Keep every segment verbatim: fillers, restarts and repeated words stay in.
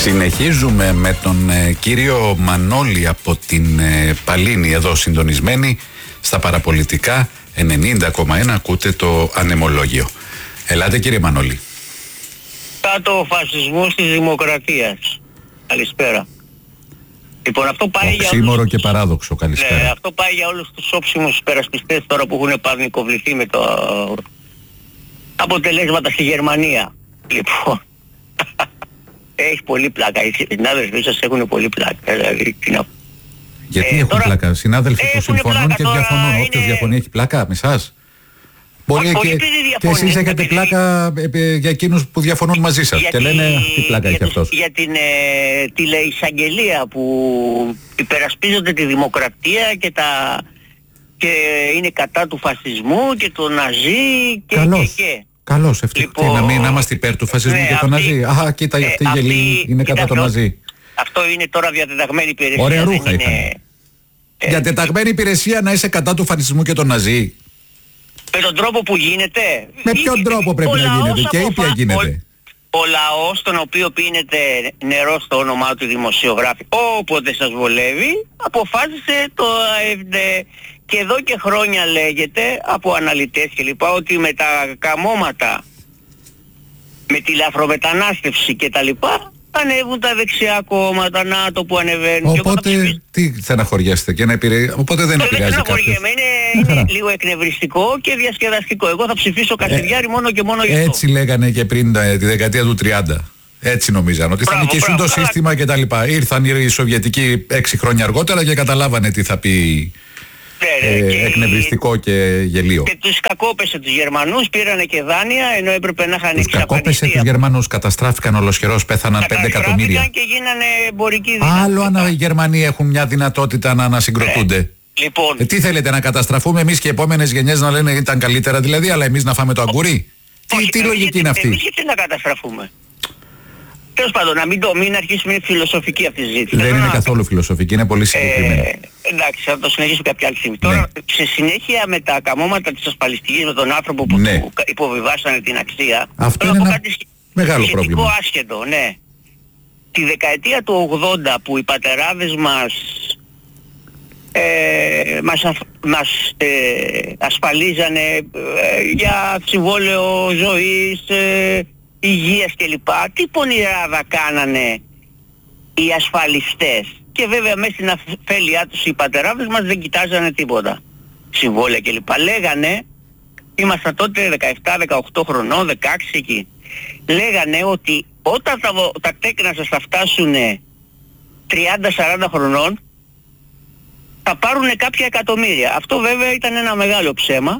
Συνεχίζουμε με τον ε, κύριο Μανώλη από την ε, Παλίνη, εδώ συντονισμένη στα παραπολιτικά ενενήντα κόμμα ένα. Ακούτε το ανεμολόγιο. Ελάτε κύριε Μανώλη. Κάτω ο φασισμός της δημοκρατίας. Καλησπέρα. Λοιπόν, αυτό πάει για Οξύμορο όλους... και παράδοξο, καλησπέρα. Ναι, αυτό πάει για όλους τους όψιμους υπερασπιστές τώρα που έχουν πανικοβληθεί με το αποτελέσματα στη Γερμανία. Λοιπόν, έχει πολύ πλάκα. Οι συνάδελφοι σας έχουν πολύ πλάκα. Δηλαδή, τι να... Γιατί ε, έχουν τώρα... πλάκα? Συνάδελφοι που συμφωνούν και διαφωνούν. Είναι... Όποιος διαφωνεί έχει πλάκα με εσάς. Μπορεί όχι, και, και εσείς έχετε πλάκα για εκείνους που διαφωνούν μαζί σας γιατί, και λένε τι πλάκα έχει αυτός. Για την ε, τηλεεισαγγελία που υπερασπίζονται τη δημοκρατία και, τα, και είναι κατά του φασισμού και του ναζί και Καλώς. και, και. Καλώς, ευτυχώς. Λοιπόν, να μην να είμαστε υπέρ του φασισμού ναι, και του ναζί. Α, κοίτα, ε, αυτή η γελή είναι κατά το ναζί. Αυτό είναι τώρα διατεταγμένη υπηρεσία. Ωραία ρούχα είναι, ήταν. Ε, διατεταγμένη υπηρεσία να είσαι κατά του φασισμού και του ναζί. Με τον τρόπο που γίνεται. Με ποιον τρόπο πρέπει να γίνεται και ήπια γίνεται. Ο, ο λαός τον οποίο πίνεται νερό στο όνομά του δημοσιογράφη όποτε σας βολεύει αποφάσισε το ΑΕΒΔ και εδώ και χρόνια λέγεται από αναλυτές και λοιπά ότι με τα καμώματα, με τη λαθρομετανάστευση και τα λοιπά ανέβουν τα δεξιά κόμματα, να το που ανεβαίνουν. Οπότε και τι στεναχωριέστε και να επηρεάζει. Οπότε δεν επηρεάζει κάποιος. Είναι, είναι λίγο εκνευριστικό και διασκεδαστικό. Εγώ θα ψηφίσω Κασιδιάρη ε, μόνο και μόνο για αυτό. Έτσι λέγανε και πριν τη δεκαετία του τριάντα. Έτσι νομίζαν ότι μπράβο, θα νικήσουν μπράβο, το μπράβο. σύστημα κτλ. Ήρθαν οι Σοβιετικοί έξι χρόνια αργότερα και καταλάβανε τι θα πει. Ναι, ναι, ε, και εκνευριστικό και γελίο. Και τους κακόπεσε τους Γερμανούς, πήρανε και δάνεια ενώ έπρεπε να είχαν εξαφανιστεί. Τους κακόπεσε τους Γερμανούς, καταστράφηκαν ολοσχερός, πέθαναν πέντε εκατομμύρια. Και γίνανε εμπορικοί δυνατοί. Άλλο αν οι Γερμανοί έχουν μια δυνατότητα να ανασυγκροτούνται. Ναι. Λοιπόν. Ε, τι θέλετε, να καταστραφούμε εμείς και οι επόμενες γενιές να λένε ήταν καλύτερα δηλαδή, αλλά εμείς να φάμε το αγκουρί? Τι, τι λογική γιατί, είναι αυτή? Εμείς γιατί να καταστραφούμε? Τέλος πάντων, να μην, το, μην αρχίσουμε, είναι φιλοσοφική αυτή η συζήτηση. Δεν είναι καθόλου φιλοσοφική, είναι πολύ συγκεκριμένη. Ε, εντάξει, θα το συνεχίσουμε κάποια άλλη στιγμή. Ναι. Τώρα, σε συνέχεια με τα καμώματα της ασφαλιστικής, με τον άνθρωπο που ναι. υποβιβάσανε την αξία, αυτό είναι ένα κάτι μεγάλο πρόβλημα. Άσχετο, ναι. Τη δεκαετία του ογδόντα που οι πατεράδες μας ε, μας, αφ, μας ε, ασφαλίζανε ε, για συμβόλαιο ζωής, ε, υγείας κλπ. Τι πονηράδα κάνανε οι ασφαλιστές. Και βέβαια μέσα στην αφέλειά τους οι πατεράδες μας δεν κοιτάζανε τίποτα. Συμβόλαια κλπ. Λέγανε, ήμασταν τότε δεκαεπτά δεκαοκτώ χρονών, δεκαέξι εκεί. Λέγανε ότι όταν τα, τα τέκνα σας θα φτάσουν τριάντα σαράντα χρονών θα πάρουν κάποια εκατομμύρια. Αυτό βέβαια ήταν ένα μεγάλο ψέμα.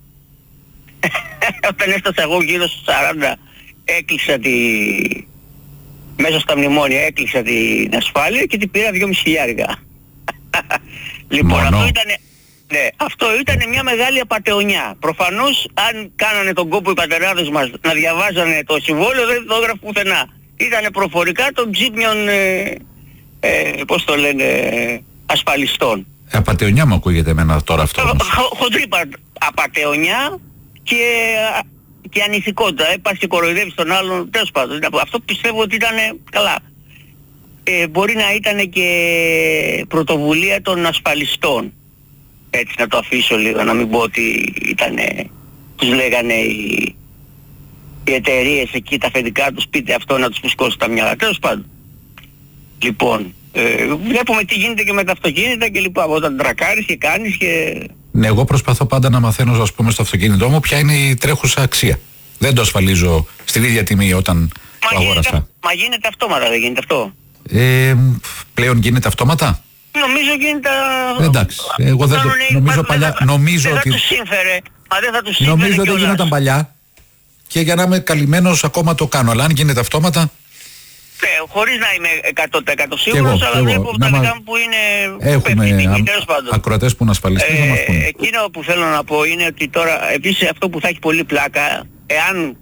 Όταν έφτασα εγώ γύρω στους σαράντα έκλεισα τη... μέσα στα μνημόνια έκλεισα την ασφάλεια και την πήρα δυόμισι χιλιάρικα. Λοιπόν, αυτό ήταν, ναι, αυτό ήταν μια μεγάλη απατεωνιά. Προφανώς αν κάνανε τον κόπο οι πατεράδες μας να διαβάζανε το συμβόλαιο δεν το έγραφε πουθενά. Ήτανε προφορικά των τζίπνιων, ε, ε, πώς το λένε, ασφαλιστών. Απατεωνιά μου ακούγεται εμένα τώρα αυτό. Χω, χοντρή απατεωνιά και... και ανηθικότητα, ε, πας και κοροϊδεύεις τον άλλον, τέλος πάντων. Αυτό πιστεύω ότι ήταν καλά. Ε, μπορεί να ήταν και πρωτοβουλία των ασφαλιστών. Έτσι να το αφήσω λίγο, να μην πω ότι ήταν, τους λέγανε οι, οι εταιρείες εκεί τα αφεντικά τους, πείτε αυτό να τους φουσκώσει τα μυαλά. Τέλος πάντων. Λοιπόν, ε, βλέπουμε τι γίνεται και με τα αυτοκίνητα και λοιπά. Όταν τρακάρεις και κάνεις και... Ναι, εγώ προσπαθώ πάντα να μαθαίνω, ας πούμε, στο αυτοκίνητό μου ποια είναι η τρέχουσα αξία. Δεν το ασφαλίζω στην ίδια τιμή όταν μα το αγόρασα. Γίνεται, μα γίνεται αυτόματα, δεν γίνεται αυτό? Ε, πλέον γίνεται αυτόματα. Νομίζω γίνεται... Εντάξει, εγώ δεν το νομίζω παλιά. Δεν νομίζω θα, ότι... δεν θα τους σύμφερε. Μα δεν θα τους σύμφερε. Νομίζω ότι γινόταν παλιά και για να είμαι καλυμμένος ακόμα το κάνω. Αλλά αν γίνεται αυτόματα... Ναι, χωρίς να είμαι εκατό τοις εκατό σίγουρος, αλλά βλέπω τα δικά μου που είναι... Έχουμε ακροατές που είναι ασφαλιστές, να μας πούνε. Εκείνο που θέλω να πω είναι ότι τώρα, επίσης αυτό που θα έχει πολύ πλάκα, εάν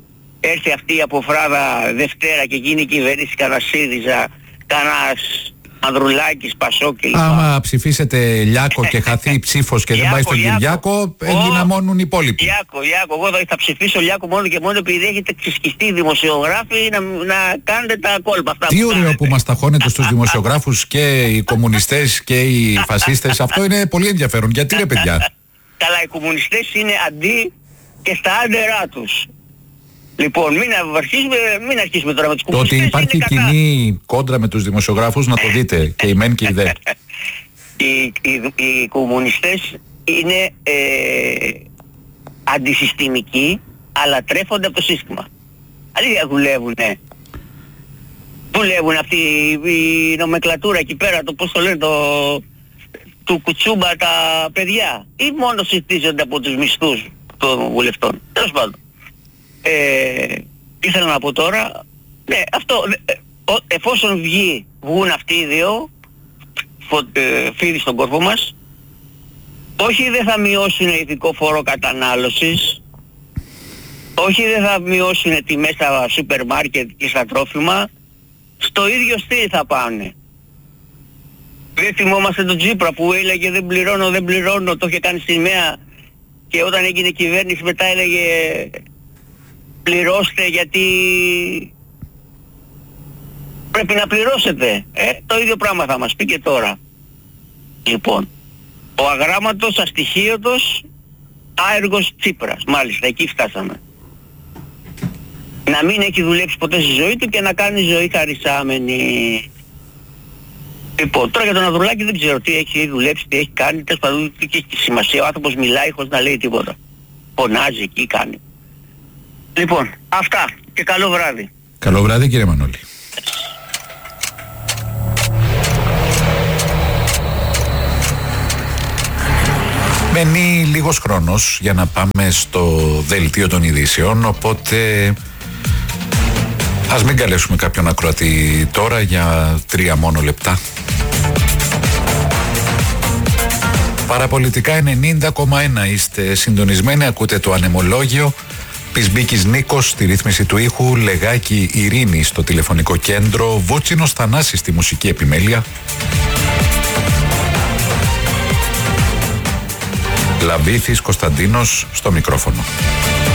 έρθει αυτή η αποφράδα Δευτέρα και γίνει η κυβέρνηση κανένα ΣΥΡΙΖΑ, κανένας Ανδρουλάκης, Πασόκ κλπ. Άμα ψηφίσετε Λιάκο και χαθεί η ψήφος και δεν πάει στον Κυριάκο, ενδυναμώνουν οι υπόλοιποι. Λιάκο, Λιάκο, εγώ θα ψηφίσω Λιάκο μόνο και μόνο επειδή έχετε ξεσκιστεί οι δημοσιογράφοι να, να κάνετε τα κόλπα αυτά. Τι που ωραίο κάνετε. που μας ταχώνετε στους δημοσιογράφους και οι κομμουνιστές και οι φασίστες. Αυτό είναι πολύ ενδιαφέρον. Γιατί ρε παιδιά? Καλά, οι κομμουνιστές είναι αντί και στα άντερά τους. Λοιπόν, μην αρχίσουμε, μην αρχίσουμε τώρα με τους Το κομμουνιστές. ότι υπάρχει κοινή κόντρα με τους δημοσιογράφους, να το δείτε, και η μεν και η δε. οι, οι, οι κομμουνιστές είναι ε, αντισυστημικοί, αλλά τρέφονται από το σύστημα. Αλήθεια δουλεύουνε. Δουλεύουν αυτή η νομεκλατούρα εκεί πέρα, το πώς το λένε, το, του κουτσούμπα τα παιδιά, ή μόνο συστίζονται από τους μισθούς των βουλευτών. Τέλος πάντων. Ε, ήθελα να πω τώρα, ναι, αυτό, ε, εφόσον βγει, βγουν αυτοί οι δύο φω, ε, φίδι στον κόρπο μας, όχι δεν θα μειώσουν ηθικό φόρο κατανάλωσης, όχι δεν θα μειώσουν τιμές στα σούπερ μάρκετ και στα τρόφιμα, στο ίδιο στυλ θα πάνε. Δεν θυμόμαστε τον Τσίπρα που έλεγε δεν πληρώνω, δεν πληρώνω, το είχε κάνει σημαία και όταν έγινε κυβέρνηση μετά έλεγε πληρώστε γιατί πρέπει να πληρώσετε. Ε, το ίδιο πράγμα θα μας πει και τώρα. Λοιπόν, ο αγράμματος, αστοιχείωτος, άεργος Τσίπρας. Μάλιστα, εκεί φτάσαμε. Να μην έχει δουλέψει ποτέ στη ζωή του και να κάνει ζωή χαρισάμενη. Λοιπόν, τώρα για τον Ανδρουλάκη δεν ξέρω τι έχει δουλέψει, τι έχει κάνει, τέλος πάντων τι έχει σημασία. Ο άνθρωπος μιλάει χωρίς να λέει τίποτα. Φωνάζει εκεί, κάνει. Λοιπόν, αυτά και καλό βράδυ. Καλό βράδυ κύριε Μανώλη. Μένει λίγος χρόνος για να πάμε στο δελτίο των ειδήσεων, οπότε ας μην καλέσουμε κάποιον ακροατή τώρα για τρία μόνο λεπτά. Παραπολιτικά ενενήντα κόμμα ένα είστε συντονισμένοι, ακούτε το ανεμολόγιο. Πισμπίκης Νίκος στη ρύθμιση του ήχου, Λεγάκη Ειρήνη στο τηλεφωνικό κέντρο, Βούτσινος Θανάσης στη μουσική επιμέλεια. Λαβήθης Κωνσταντίνος στο μικρόφωνο.